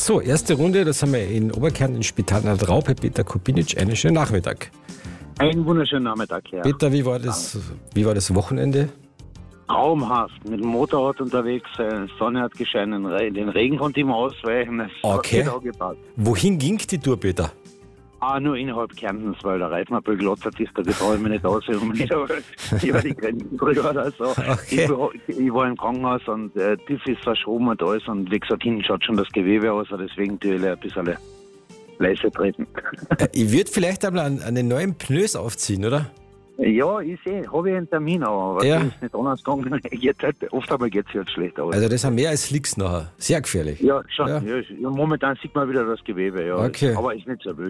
So, erste Runde, das haben wir in Oberkärnten, in Spital an der Raupe. Peter Kubinic, einen schönen Nachmittag. Einen wunderschönen Nachmittag, ja. Peter, wie war das Wochenende? Traumhaft, mit dem Motorrad unterwegs, die Sonne hat gescheinen, den Regen konnte ich mir ausweichen. Es hat Okay. genau gepasst. Wohin ging die Tour, Peter? Nur innerhalb Kärntens, weil der Reifen ein bisschen glotzert ist, da getraue ich mich nicht aus, um nicht über die Grenzen drüber oder so. Okay. Ich war im Krankenhaus und TÜV ist verschoben und alles und wie gesagt, hinten schaut schon das Gewebe aus, deswegen tue ich ein bisschen leise treten. Ich würde vielleicht einmal an den neuen Pneus aufziehen, oder? Ja, ich sehe, habe ich einen Termin, aber Ja. ist nicht anders gegangen. Oft einmal geht es jetzt schlecht aus. Also das haben mehr als Licks nachher. Sehr gefährlich. Ja, schon. Ja. Ja, momentan sieht man wieder das Gewebe, ja. Okay. Aber ist nicht so wild.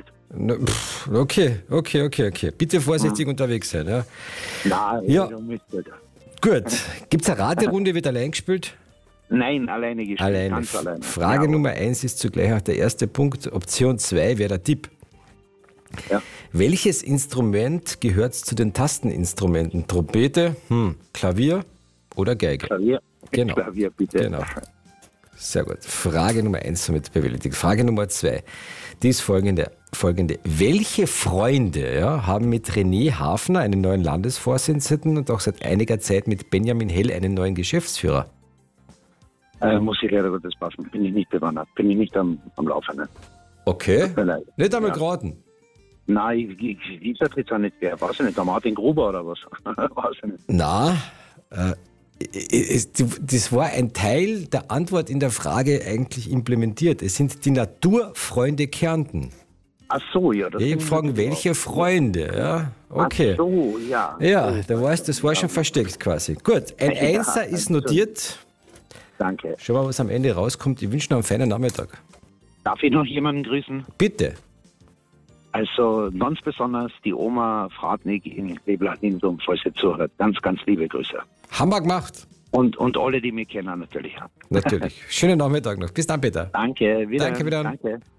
Okay. Bitte vorsichtig unterwegs sein. Ja. Nein, Ja. du musst nicht. Gut. Gibt es eine Raterunde, wird allein gespielt? Nein, alleine gespielt. Alleine. Ganz alleine. Frage ja. Nummer 1 ist zugleich auch der erste Punkt. Option 2 wäre der Tipp. Ja. Welches Instrument gehört zu den Tasteninstrumenten? Trompete, Klavier oder Geige? Klavier. Genau. Klavier, bitte. Genau. Sehr gut. Frage Nummer 1 somit bewältigt. Frage Nummer 2. Die ist folgende. Welche Freunde haben mit René Hafner einen neuen Landesvorsitzenden und auch seit einiger Zeit mit Benjamin Hell einen neuen Geschäftsführer? Muss ich leider Gottes passen. Bin ich nicht bewandert. Bin ich nicht am Laufenden. Okay. Tut mir leid. Nicht einmal Ja. geraten. Nein, ich sag jetzt auch nicht, wer. Weiß ich nicht, der Martin Gruber oder was? Weiß ich nicht. Na, das war ein Teil der Antwort in der Frage eigentlich implementiert. Es sind die Naturfreunde Kärnten. Ach so, ja. Das Ich bin fragen, ich welche Freunde? Ja, okay. Ach so, ja. Ja, das war schon versteckt quasi. Gut, ein Ja, Einser ist notiert. Danke. Schauen wir mal, was am Ende rauskommt. Ich wünsche noch einen feinen Nachmittag. Darf ich noch jemanden grüßen? Bitte. Also ganz besonders die Oma Fratnik in Kleeblatt-Nindum, falls ihr zuhört. Ganz, ganz liebe Grüße. Haben wir gemacht. Und alle, die mich kennen, natürlich. Natürlich. Schönen Nachmittag noch. Bis dann, Peter. Danke, wieder. Danke, wieder. Danke.